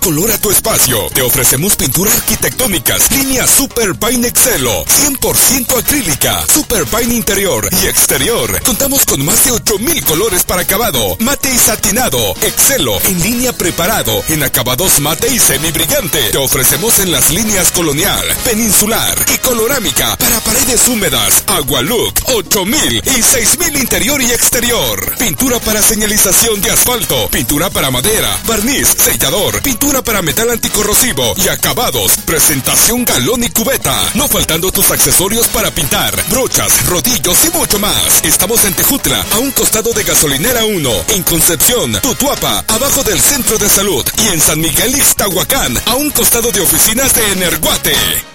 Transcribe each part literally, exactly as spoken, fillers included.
color a tu espacio. Te ofrecemos pintura arquitectónicas, línea Super Pine Excelo, cien por ciento acrílica, Super Pine interior y exterior. Contamos con más de ocho mil colores para acabado, mate y satinado, Excelo, en línea preparado, en acabados mate y semibrillante. Te ofrecemos en las líneas colonial, peninsular y colorámica para paredes húmedas, Agualook, ocho mil y seis mil interior y exterior. Pintura para señalización de asfalto, pintura para madera, barniz, sellador, pintura para metal anticorrosivo y acabados, presentación galón y cubeta. No faltando tus accesorios para pintar, brochas, rodillos y mucho más. Estamos en Tejutla, a un costado de Gasolinera uno, en Concepción, Tutuapa, abajo del Centro de Salud, y en San Miguel Ixtahuacán, a un costado de oficinas de Energuate.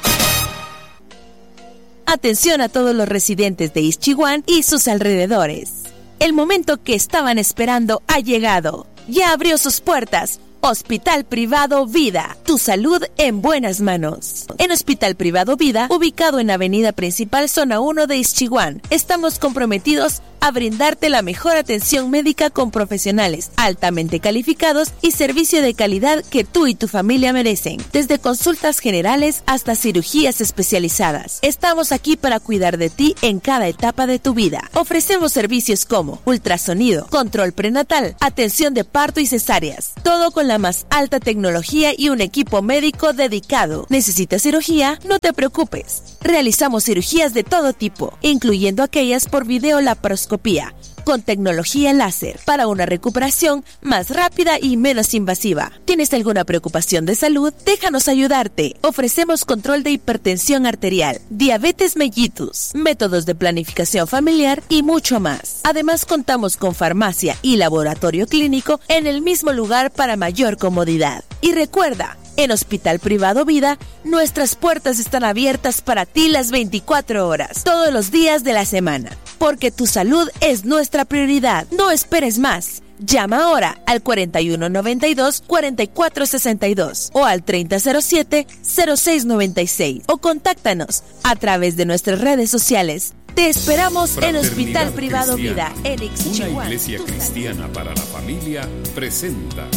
Atención a todos los residentes de Ixchihuán y sus alrededores. El momento que estaban esperando ha llegado. Ya abrió sus puertas. Hospital Privado Vida, tu salud en buenas manos. En Hospital Privado Vida, ubicado en Avenida Principal, Zona uno de Ixchihuán, estamos comprometidos a brindarte la mejor atención médica con profesionales altamente calificados y servicio de calidad que tú y tu familia merecen. Desde consultas generales hasta cirugías especializadas. Estamos aquí para cuidar de ti en cada etapa de tu vida. Ofrecemos servicios como ultrasonido, control prenatal, atención de parto y cesáreas. Todo con la más alta tecnología y un equipo médico dedicado. ¿Necesitas cirugía? No te preocupes. Realizamos cirugías de todo tipo, incluyendo aquellas por videolaparoscopía, con tecnología láser, para una recuperación más rápida y menos invasiva. ¿Tienes alguna preocupación de salud? Déjanos ayudarte. Ofrecemos control de hipertensión arterial, diabetes mellitus, métodos de planificación familiar y mucho más. Además, contamos con farmacia y laboratorio clínico en el mismo lugar para mayor comodidad. Y recuerda, en Hospital Privado Vida, nuestras puertas están abiertas para ti las veinticuatro horas, todos los días de la semana, porque tu salud es nuestra prioridad. No esperes más. Llama ahora al cuarenta y uno noventa y dos, cuarenta y cuatro sesenta y dos o al treinta cero siete, cero seis noventa y seis o contáctanos a través de nuestras redes sociales. Te esperamos en Hospital Privado Vida en Ixchihuán. Una iglesia cristiana para la familia presenta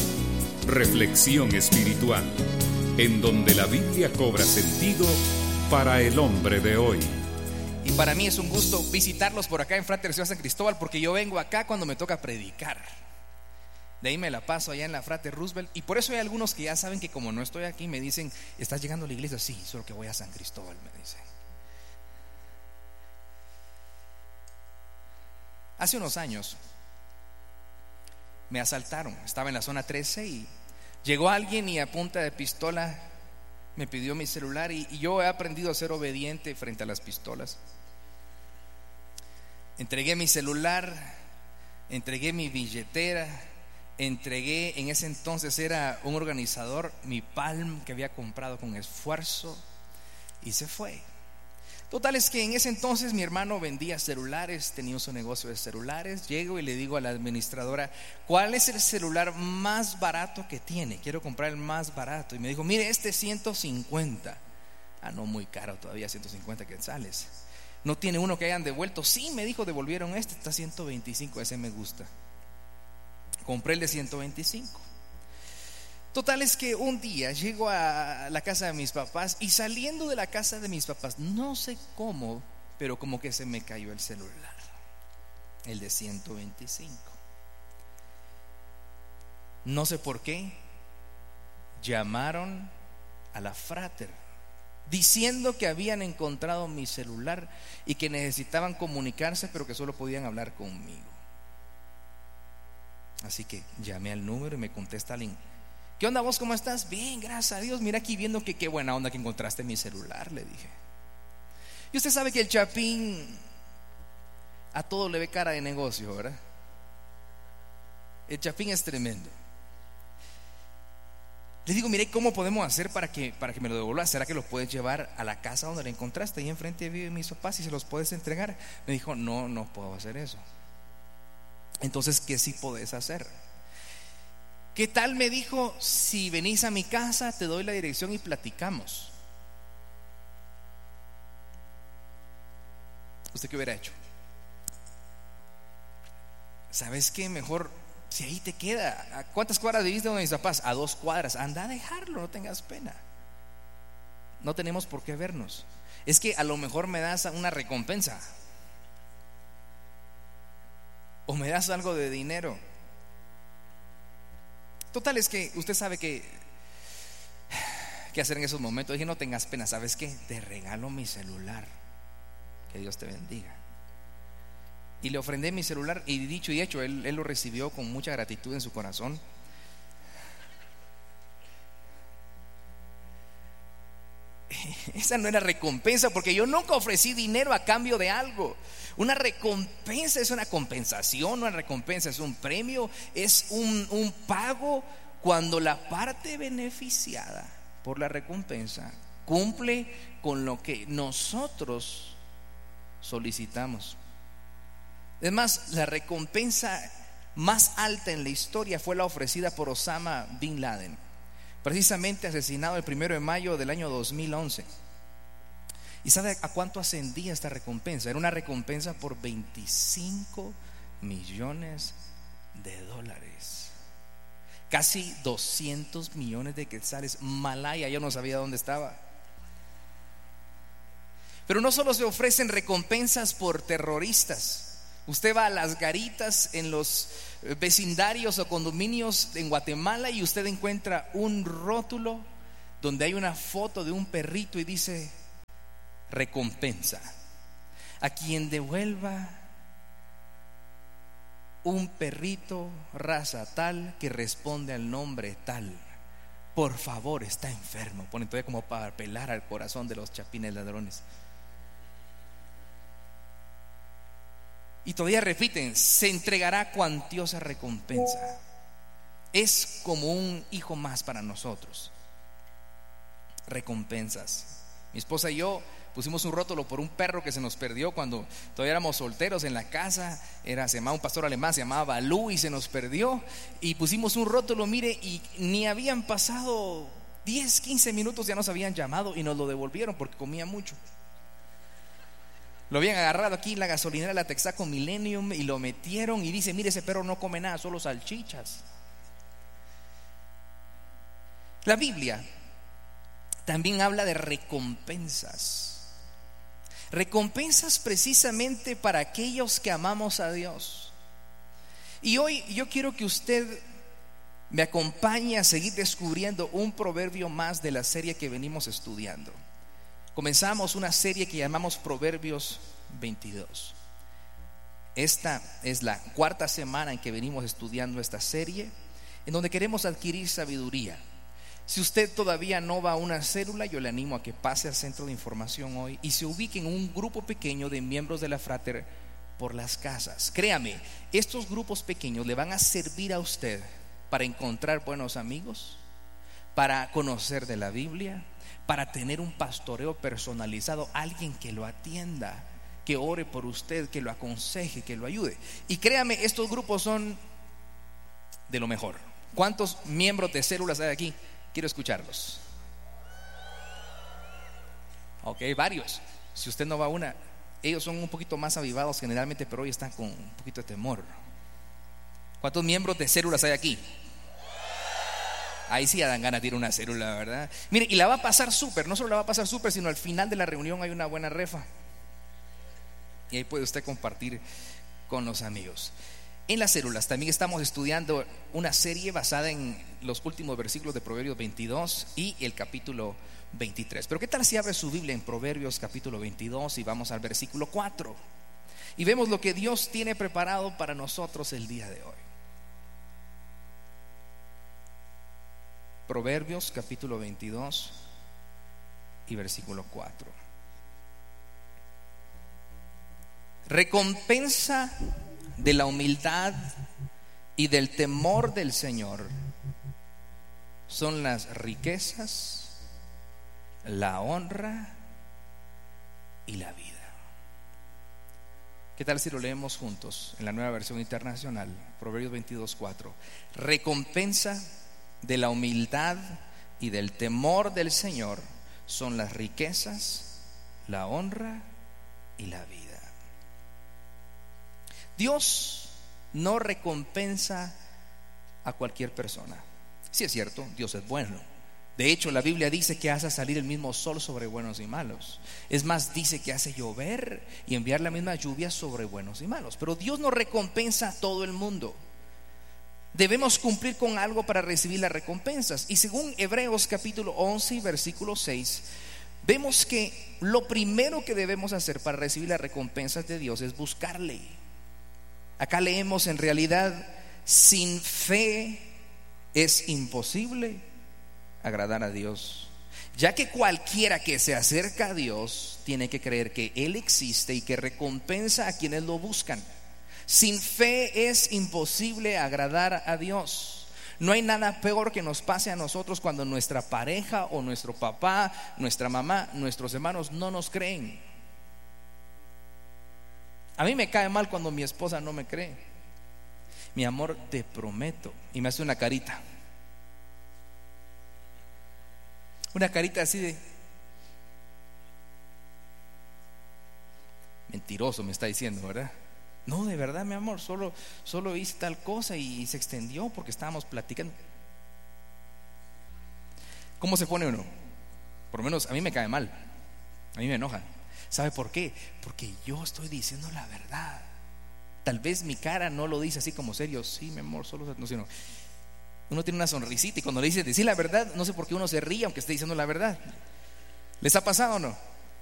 Reflexión Espiritual, en donde la Biblia cobra sentido para el hombre de hoy. Y para mí es un gusto visitarlos por acá en Frater Ciudad San Cristóbal, porque yo vengo acá cuando me toca predicar. De ahí me la paso allá en la Frater Roosevelt. Y por eso hay algunos que ya saben que como no estoy aquí, me dicen: ¿estás llegando a la iglesia? Sí, solo que voy a San Cristóbal, me dicen. Hace unos años me asaltaron. Estaba en la zona trece y llegó alguien y a punta de pistola me pidió mi celular, y, y yo he aprendido a ser obediente frente a las pistolas. Entregué mi celular, entregué mi billetera, entregué, en ese entonces era un organizador, mi Palm que había comprado con esfuerzo, y se fue. Total es que en ese entonces mi hermano vendía celulares, tenía su negocio de celulares. Llego y le digo a la administradora: ¿cuál es el celular más barato que tiene? Quiero comprar el más barato. Y me dijo: mire, este ciento cincuenta. Ah, no, muy caro todavía, ciento cincuenta quetzales. ¿No tiene uno que hayan devuelto? Sí, me dijo, devolvieron este, está ciento veinticinco, ese me gusta. Compré el de ciento veinticinco. Total es que un día llego a la casa de mis papás, y saliendo de la casa de mis papás, no sé cómo, pero como que se me cayó el celular, el de ciento veinticinco. No sé por qué. Llamaron a la Frater diciendo que habían encontrado mi celular y que necesitaban comunicarse, pero que solo podían hablar conmigo. Así que llamé al número y me contesta alguien: ¿qué onda vos? ¿Cómo estás? Bien, gracias a Dios. Mira aquí viendo que qué buena onda que encontraste mi celular, le dije. Y usted sabe que el Chapín a todo le ve cara de negocio, ¿verdad? El Chapín es tremendo. Le digo: mire, ¿cómo podemos hacer para que, para que me lo devuelvas? ¿Será que lo puedes llevar a la casa donde lo encontraste? Ahí enfrente viven mis papás y se los puedes entregar. Me dijo: no, no puedo hacer eso. Entonces, ¿qué sí podés hacer? ¿Qué tal? Me dijo: si venís a mi casa, te doy la dirección y platicamos. ¿Usted qué hubiera hecho? ¿Sabes qué? Mejor Si ahí te queda, ¿a cuántas cuadras viviste donde mis papás? A dos cuadras. Anda a dejarlo, no tengas pena. No tenemos por qué vernos. Es que a lo mejor me das una recompensa, o me das algo de dinero. Total, es que usted sabe que qué hacer en esos momentos. Dije, no tengas pena, ¿sabes qué? Te regalo mi celular, que Dios te bendiga. Y le ofrendé mi celular, y dicho y hecho, él, él lo recibió con mucha gratitud en su corazón. Esa no era recompensa, porque yo nunca ofrecí dinero a cambio de algo. Una recompensa es una compensación, una recompensa es un premio, es un, un pago cuando la parte beneficiada por la recompensa cumple con lo que nosotros solicitamos. Es más, la recompensa más alta en la historia fue la ofrecida por Osama Bin Laden, precisamente asesinado el primero de mayo del año dos mil once. ¿Y sabe a cuánto ascendía esta recompensa? Era una recompensa por veinticinco millones de dólares, casi doscientos millones de quetzales. Malaya, yo no sabía dónde estaba. Pero no solo se ofrecen recompensas por terroristas. Usted va a las garitas en los vecindarios o condominios en Guatemala y usted encuentra un rótulo donde hay una foto de un perrito y dice: recompensa a quien devuelva un perrito raza tal que responde al nombre tal. Por favor, está enfermo. Ponen todavía como para apelar al corazón de los chapines ladrones. Y todavía repiten: se entregará cuantiosa recompensa. Es como un hijo más para nosotros. Recompensas. Mi esposa y yo pusimos un rótulo por un perro que se nos perdió cuando todavía éramos solteros en la casa. Era, se llamaba un pastor alemán, se llamaba Balú, y se nos perdió. Y pusimos un rótulo, mire, y ni habían pasado diez, quince minutos, ya nos habían llamado y nos lo devolvieron porque comía mucho. Lo habían agarrado aquí en la gasolinera de la Texaco Millennium y lo metieron, y dice: mire, ese perro no come nada, solo salchichas. La Biblia también habla de recompensas. Recompensas precisamente para aquellos que amamos a Dios. Y hoy yo quiero que usted me acompañe a seguir descubriendo un proverbio más de la serie que venimos estudiando. Comenzamos una serie que llamamos Proverbios veintidós. Esta es la cuarta semana en que venimos estudiando esta serie, en donde queremos adquirir sabiduría. Si usted todavía no va a una célula, yo le animo a que pase al centro de información hoy y se ubique en un grupo pequeño de miembros de la Frater por las casas. Créame, estos grupos pequeños le van a servir a usted para encontrar buenos amigos, para conocer de la Biblia, para tener un pastoreo personalizado, alguien que lo atienda, que ore por usted, que lo aconseje, que lo ayude. Y créame, estos grupos son de lo mejor. ¿Cuántos miembros de células hay aquí? Quiero escucharlos. Ok, varios. Si usted no va a una, ellos son un poquito más avivados generalmente, pero hoy están con un poquito de temor. ¿Cuántos miembros de células hay aquí? Ahí sí dan ganas de ir a una célula, ¿verdad? Mire, y la va a pasar súper. No solo la va a pasar súper, sino al final de la reunión hay una buena refa. Y ahí puede usted compartir con los amigos. En las células también estamos estudiando una serie basada en los últimos versículos de Proverbios veintidós y el capítulo veintitrés. Pero ¿qué tal si abre su Biblia en Proverbios capítulo veintidós y vamos al versículo cuatro? Y vemos lo que Dios tiene preparado para nosotros el día de hoy. Proverbios capítulo veintidós y versículo cuatro. Recompensa de la humildad y del temor del Señor son las riquezas, la honra y la vida. ¿Qué tal si lo leemos juntos en la Nueva Versión Internacional? Proverbios veintidós, cuatro. Recompensa de la humildad y del temor del Señor son las riquezas, la honra y la vida. Dios no recompensa a cualquier persona. Sí es cierto, Dios es bueno. De hecho, la Biblia dice que hace salir el mismo sol sobre buenos y malos. Es más, dice que hace llover y enviar la misma lluvia sobre buenos y malos. Pero Dios no recompensa a todo el mundo. Debemos cumplir con algo para recibir las recompensas. Y según Hebreos capítulo once y versículo seis, vemos que lo primero que debemos hacer para recibir las recompensas de Dios es buscarle. Acá leemos: en realidad, sin fe es imposible agradar a Dios, ya que cualquiera que se acerca a Dios tiene que creer que Él existe y que recompensa a quienes lo buscan. Sin fe es imposible agradar a Dios. No hay nada peor que nos pase a nosotros cuando nuestra pareja o nuestro papá, nuestra mamá, nuestros hermanos no nos creen. A mí me cae mal cuando mi esposa no me cree. Mi amor, te prometo, y me hace una carita. Una carita así de mentiroso, me está diciendo, ¿verdad? No, de verdad, mi amor, solo, solo hice tal cosa y se extendió porque estábamos platicando. ¿Cómo se pone uno? Por lo menos a mí me cae mal, a mí me enoja. ¿Sabe por qué? Porque yo estoy diciendo la verdad. Tal vez mi cara no lo dice así como serio. Sí, mi amor, solo no, sino uno tiene una sonrisita y cuando le dice decir la verdad, no sé por qué uno se ríe aunque esté diciendo la verdad. ¿Les ha pasado o no?